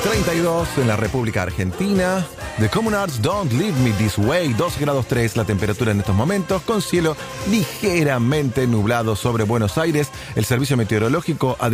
32 en la República Argentina. The Common Arts, Don't Leave Me This Way, 2 grados 3 la temperatura en estos momentos, con cielo ligeramente nublado sobre Buenos Aires. El servicio meteorológico